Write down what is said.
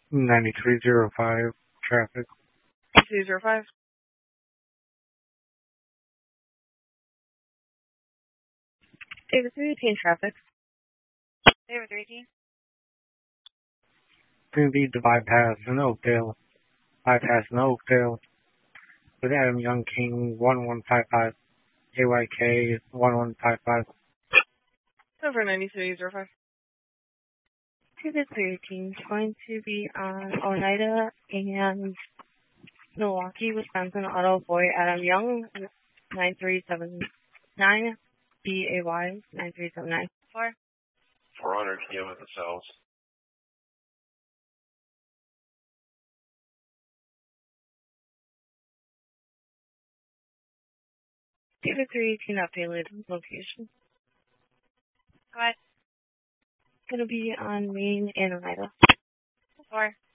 9305 traffic. 205. David 318 traffic. David 318. Going to be the bypass in Oakdale. Bypass in Oakdale. With Adam Young King 1155. AYK 1155. Over 9305. David 318 is going to be on Oneida and Milwaukee, Wisconsin. Auto boy Adam Young 9379. BAY 9379. 400 PM at the cells. David 318 updated location. Go ahead. Going to be on Main and Oneida. 4.